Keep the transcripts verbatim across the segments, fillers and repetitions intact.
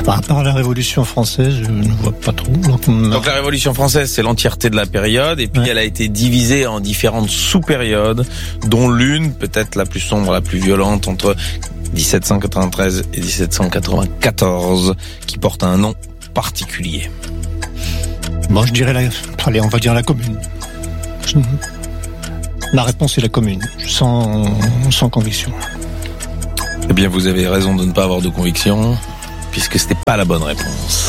Bah, à part la Révolution française, je ne vois pas trop. Donc, Donc la Révolution française, c'est l'entièreté de la période, et puis ouais. elle a été divisée en différentes sous-périodes, dont l'une, peut-être la plus sombre, la plus violente, entre dix-sept cent quatre-vingt-treize et dix-sept cent quatre-vingt-quatorze, qui porte un nom particulier. Bon, je dirais la... Allez, on va dire la Commune. Je... La réponse est la Commune, sans, sans conviction. Eh bien, vous avez raison de ne pas avoir de conviction, puisque c'était pas la bonne réponse.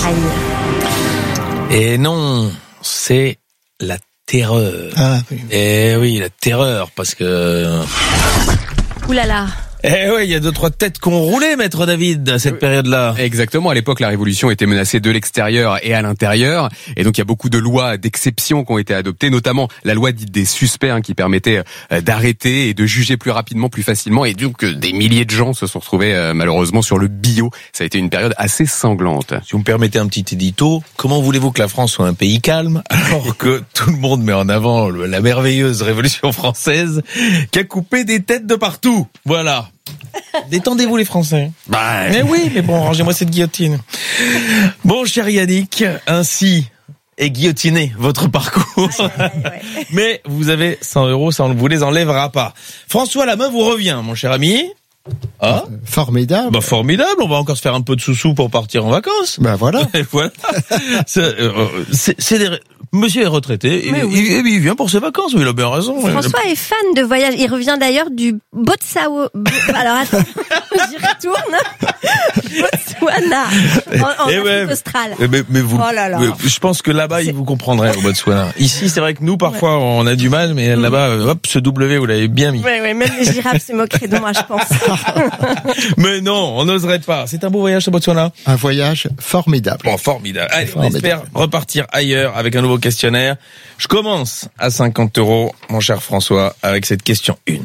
Aïe. Et non, c'est la terreur. Ah, oui. Eh oui, la terreur, parce que... Ouh là là. Eh oui, il y a deux, trois têtes qui ont roulé, maître David, à cette période-là. Exactement. À l'époque, la Révolution était menacée de l'extérieur et à l'intérieur. Et donc, il y a beaucoup de lois d'exception qui ont été adoptées, notamment la loi dite des suspects, hein, qui permettait euh, d'arrêter et de juger plus rapidement, plus facilement. Et donc, euh, des milliers de gens se sont retrouvés, euh, malheureusement, sur le bio. Ça a été une période assez sanglante. Si vous me permettez un petit édito, comment voulez-vous que la France soit un pays calme, alors que tout le monde met en avant le, la merveilleuse Révolution française, qui a coupé des têtes de partout? Voilà. Détendez-vous les Français. Bah, mais oui, mais bon, rangez-moi cette guillotine. Bon, cher Yannick, ainsi est guillotiné votre parcours. Aïe, aïe, ouais. Mais vous avez cent euros, ça on ne vous les enlèvera pas. François, la main vous revient, mon cher ami. Ah, formidable. Bah formidable, on va encore se faire un peu de sous-sous pour partir en vacances. Ben voilà. Et voilà. c'est, euh, c'est, c'est des... Monsieur est retraité, et, oui. il, il vient pour ses vacances, il a bien raison. François est fan de voyage, il revient d'ailleurs du Botswana. Alors attends, j'y retourne. Botswana, en, en et Afrique ouais, australe. Mais, mais vous, oh là là. mais je pense que là-bas, c'est... ils vous comprendraient au Botswana. Ici, c'est vrai que nous, parfois, ouais. on a du mal, mais mmh. là-bas, hop, ce W, vous l'avez bien mis. Oui, oui, même les girafes se moqueraient de moi, je pense. Mais non, on n'oserait pas. C'est un beau voyage, ce Botswana. Un voyage formidable. Bon, formidable. Allez, formidable. On espère repartir ailleurs avec un nouveau questionnaire. Je commence à cinquante euros, mon cher François, avec cette question un.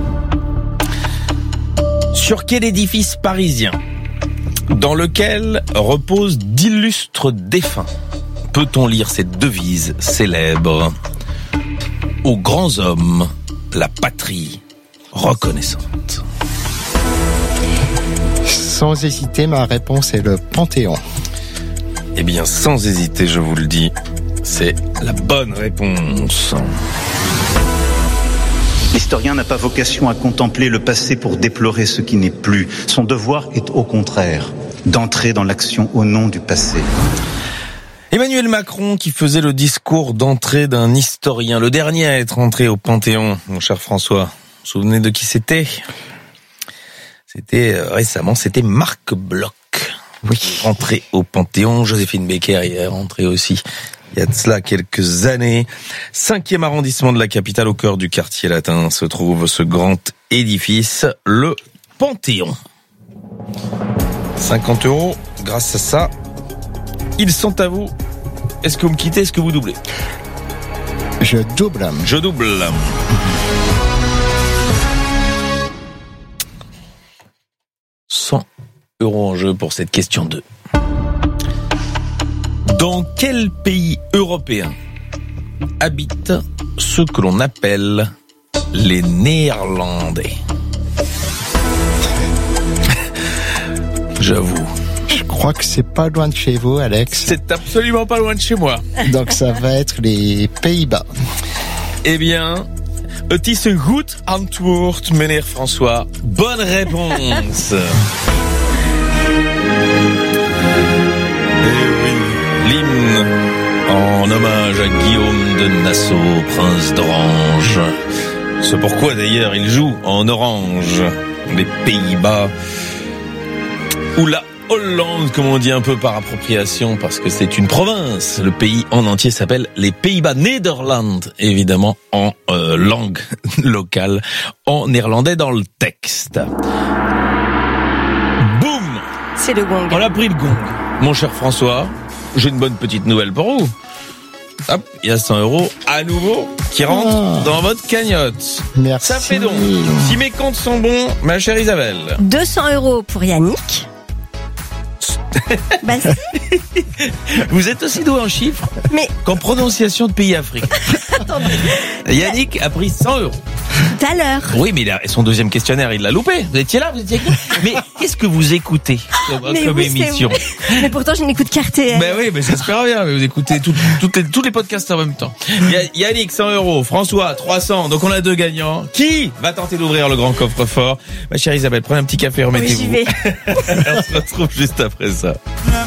Sur quel édifice parisien, dans lequel reposent d'illustres défunts, peut-on lire cette devise célèbre: aux grands hommes, la patrie reconnaissante? Sans hésiter, ma réponse est le Panthéon. Eh bien, sans hésiter, je vous le dis, c'est la bonne réponse. L'historien n'a pas vocation à contempler le passé pour déplorer ce qui n'est plus. Son devoir est au contraire d'entrer dans l'action au nom du passé. Emmanuel Macron qui faisait le discours d'entrée d'un historien, le dernier à être entré au Panthéon, mon cher François. Vous vous souvenez de qui c'était ? C'était euh, récemment, c'était Marc Bloch. Oui, rentré au Panthéon. Joséphine Baker y est rentrée aussi. Il y a de cela quelques années. Cinquième arrondissement de la capitale, au cœur du quartier latin, se trouve ce grand édifice, le Panthéon. cinquante euros, grâce à ça, ils sont à vous. Est-ce que vous me quittez, est-ce que vous doublez ? Je double. Je double. cent euros en jeu pour cette question deux. Dans quel pays européen habitent ceux que l'on appelle les Néerlandais ? J'avoue. Je crois que c'est pas loin de chez vous, Alex. C'est absolument pas loin de chez moi. Donc ça va être les Pays-Bas. Eh bien, het is een goed antwoord, meneer François. Bonne réponse. Eh oui, l'hymne en hommage à Guillaume de Nassau, prince d'Orange. C'est pourquoi d'ailleurs il joue en orange. Les Pays-Bas, ou la Hollande, comme on dit un peu par appropriation, parce que c'est une province. Le pays en entier s'appelle les Pays-Bas, Nederland, évidemment en euh, langue locale, en néerlandais dans le texte. Boum! C'est le gong. On a pris le gong. Mon cher François, j'ai une bonne petite nouvelle pour vous. Hop, il y a cent euros à nouveau qui rentrent oh. dans votre cagnotte. Merci. Ça fait donc, si mes comptes sont bons, ma chère Isabelle. deux cents euros pour Yannick. Bah si. Vous êtes aussi doué en chiffres mais... qu'en prononciation de pays africains. Yannick a pris cent euros. Tout à l'heure. Oui, mais il a, son deuxième questionnaire, il l'a loupé. Vous étiez là, vous étiez avec nous. Mais qu'est-ce que vous écoutez comme, Mais comme oui, émission? Mais pourtant, je n'écoute qu'R T L. Ben oui, mais j'espère bien. Mais vous écoutez tout, tout les, tous les podcasts en même temps. Yannick, cent euros. François, trois cents. Donc on a deux gagnants. Qui va tenter d'ouvrir le grand coffre-fort? Ma chère Isabelle, prenez un petit café, remettez-vous. Oui, j'y vais. On se retrouve juste après ça.